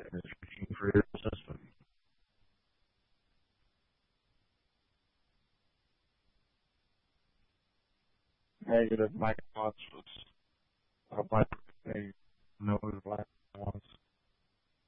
is reaching for your system. Negative. My thoughts was about my nose black.